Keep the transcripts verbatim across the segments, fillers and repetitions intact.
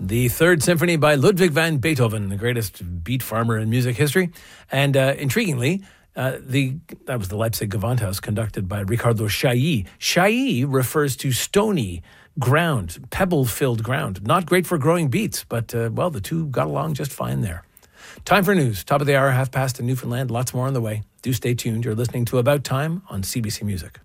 The Third Symphony by Ludwig van Beethoven, the greatest beat farmer in music history. And uh, intriguingly, uh, the that was the Leipzig Gewandhaus conducted by Riccardo Chailly. Chailly refers to stony ground, pebble-filled ground. Not great for growing beets, but, uh, well, the two got along just fine there. Time for news. Top of the hour, half past in Newfoundland. Lots more on the way. Do stay tuned. You're listening to About Time on C B C Music.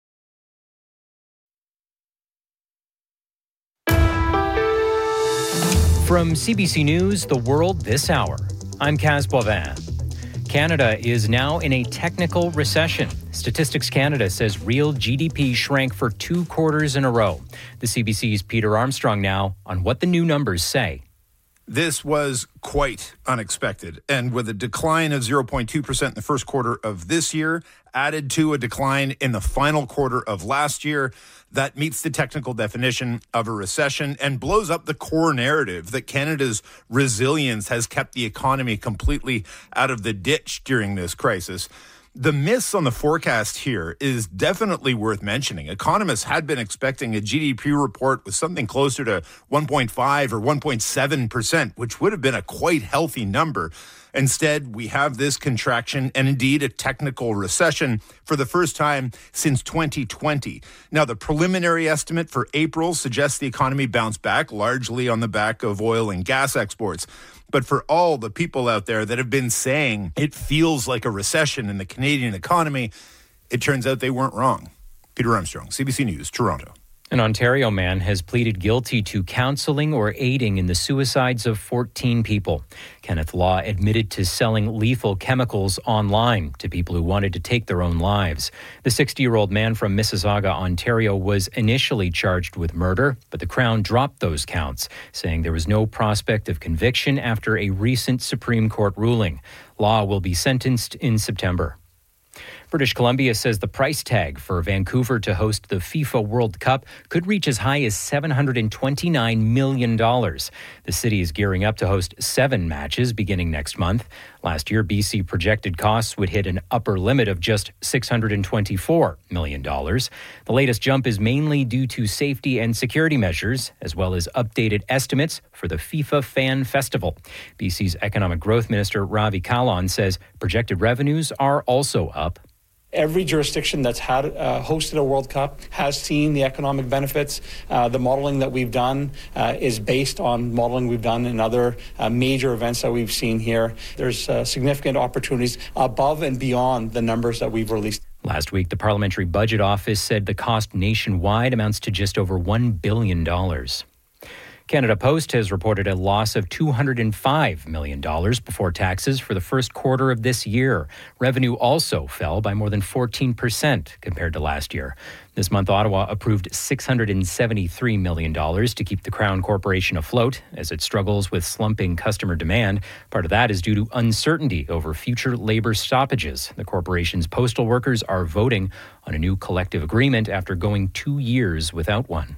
From C B C News, The World This Hour, I'm Kaz Boivin. Canada is now in a technical recession. Statistics Canada says real G D P shrank for two quarters in a row. The C B C's Peter Armstrong now on what the new numbers say. This was quite unexpected, and with a decline of zero point two percent in the first quarter of this year, added to a decline in the final quarter of last year, that meets the technical definition of a recession and blows up the core narrative that Canada's resilience has kept the economy completely out of the ditch during this crisis. The miss on the forecast here is definitely worth mentioning. Economists had been expecting a G D P report with something closer to one point five or one point seven percent, which would have been a quite healthy number. Instead, we have this contraction and indeed a technical recession for the first time since twenty twenty. Now, the preliminary estimate for April suggests the economy bounced back largely on the back of oil and gas exports. But for all the people out there that have been saying it feels like a recession in the Canadian economy, it turns out they weren't wrong. Peter Armstrong, C B C News, Toronto. An Ontario man has pleaded guilty to counseling or aiding in the suicides of fourteen people. Kenneth Law admitted to selling lethal chemicals online to people who wanted to take their own lives. The sixty-year-old man from Mississauga, Ontario, was initially charged with murder, but the Crown dropped those counts, saying there was no prospect of conviction after a recent Supreme Court ruling. Law will be sentenced in September. British Columbia says the price tag for Vancouver to host the FIFA World Cup could reach as high as seven hundred twenty-nine million dollars. The city is gearing up to host seven matches beginning next month. Last year, B C projected costs would hit an upper limit of just six hundred twenty-four million dollars. The latest jump is mainly due to safety and security measures, as well as updated estimates for the FIFA Fan Festival. B C's Economic Growth Minister Ravi Kahlon says projected revenues are also up. Every jurisdiction that's had uh, hosted a World Cup has seen the economic benefits. Uh, the modeling that we've done uh, is based on modeling we've done in other uh, major events that we've seen here. There's uh, significant opportunities above and beyond the numbers that we've released. Last week, the Parliamentary Budget Office said the cost nationwide amounts to just over one billion dollars. Canada Post has reported a loss of two hundred five million dollars before taxes for the first quarter of this year. Revenue also fell by more than fourteen percent compared to last year. This month, Ottawa approved six hundred seventy-three million dollars to keep the Crown Corporation afloat as it struggles with slumping customer demand. Part of that is due to uncertainty over future labor stoppages. The corporation's postal workers are voting on a new collective agreement after going two years without one.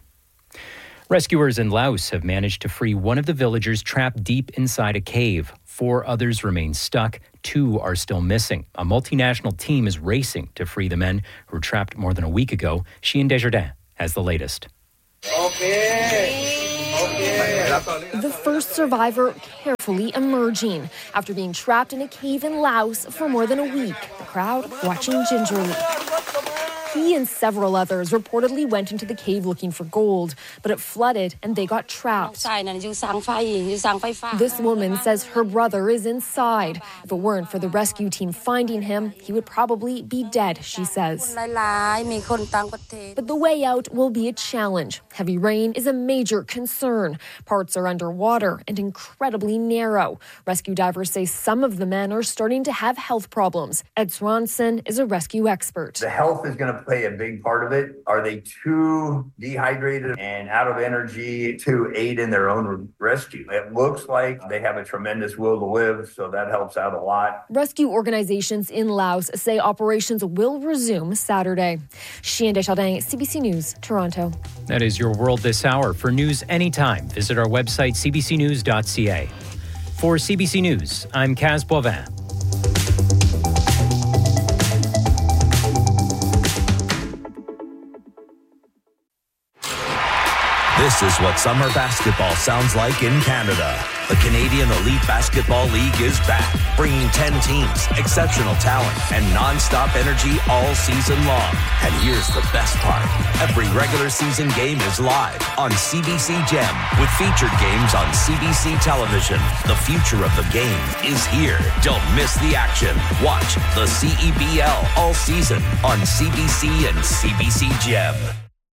Rescuers in Laos have managed to free one of the villagers trapped deep inside a cave. Four others remain stuck. Two are still missing. A multinational team is racing to free the men who were trapped more than a week ago. Chien Desjardins has the latest. Okay. Okay. The first survivor carefully emerging after being trapped in a cave in Laos for more than a week. The crowd watching gingerly. He and several others reportedly went into the cave looking for gold, but it flooded and they got trapped. This woman says her brother is inside. If it weren't for the rescue team finding him, he would probably be dead, she says. But the way out will be a challenge. Heavy rain is a major concern. Parts are underwater and incredibly narrow. Rescue divers say some of the men are starting to have health problems. Ed Swanson is a rescue expert. The health is going to play a big part of it. Are they too dehydrated and out of energy to aid in their own rescue? It looks like they have a tremendous will to live, so that helps out a lot. Rescue organizations in Laos say operations will resume Saturday. Chien Desjardins, C B C News, Toronto. That is your world this hour. For news anytime, visit our website, c b c news dot c a. For C B C News, I'm Kaz Boivin. This is what summer basketball sounds like in Canada. The Canadian Elite Basketball League is back, bringing ten teams, exceptional talent, and non-stop energy all season long. And here's the best part. Every regular season game is live on C B C Gem with featured games on C B C television. The future of the game is here. Don't miss the action. Watch the C E B L all season on C B C and C B C Gem.